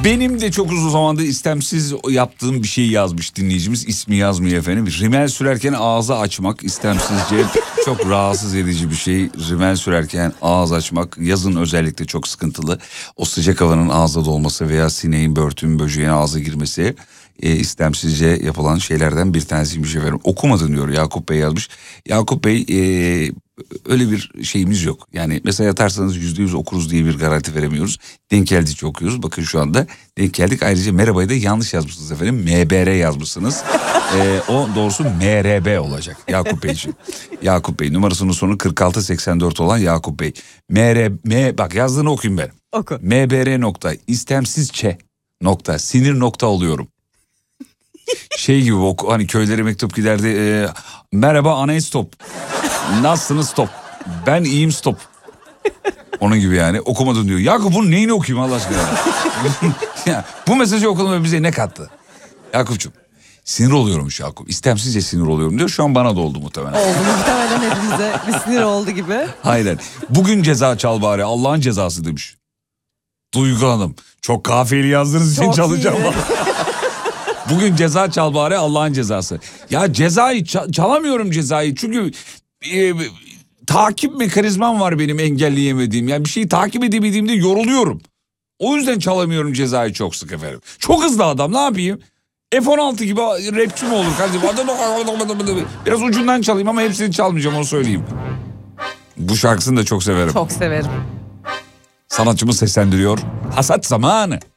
Benim de çok uzun zamandır istemsiz yaptığım bir şey yazmış dinleyicimiz. İsmi yazmıyor efendim. Rimel sürerken ağzı açmak istemsizce çok rahatsız edici bir şey. Rimel sürerken ağız açmak yazın özellikle çok sıkıntılı. O sıcak havanın ağza dolması veya sineğin, börtün, böceğin ağza girmesi istemsizce yapılan şeylerden bir tanesiymiş efendim. Okumadın diyor Yakup Bey yazmış. Yakup Bey öyle bir şeyimiz yok. Yani mesela yatarsanız %100 okuruz diye bir garanti veremiyoruz. Denk geldikçe okuyoruz. Bakın şu anda denk geldik. Ayrıca merhabayı da yanlış yazmışsınız efendim. MBR yazmışsınız. O doğrusu MRB olacak Yakup Beyciğim. Yakup Bey numarasının sonu 4684 olan Yakup Bey. Bak yazdığını okuyayım ben. Oku. MBR nokta istemsizçe nokta sinir nokta oluyorum. Şey gibi hani köylere mektup giderdi. Merhaba anayı stop. Nasılsınız stop. Ben iyiyim stop. Onun gibi yani okumadın diyor. Yakup bunun neyini okuyayım Allah aşkına. Ya, bu mesajı okudum bize ne kattı? Yakup'cum sinir oluyormuş Yakup. İstemsizce sinir oluyorum diyor. Şu an bana da oldu muhtemelen. Oldu muhtemelen hepimize bir sinir oldu gibi. Aynen. Bugün ceza çal bari Allah'ın cezası demiş. Duygu Hanım. Çok kafiyeli yazdığınız için çalacağım. Bugün ceza çal bari Allah'ın cezası. Ya cezayı çalamıyorum cezayı çünkü takip mekanizmam var benim engelleyemediğim. Yani bir şeyi takip edemediğimde yoruluyorum. O yüzden çalamıyorum cezayı çok sık efendim. Çok hızlı adam ne yapayım? F-16 gibi rapçi mi olur kardeşim? Biraz ucundan çalayım ama hepsini çalmayacağım onu söyleyeyim. Bu şarkısını da çok severim. Çok severim. Sanatçımız seslendiriyor. Hasat zamanı.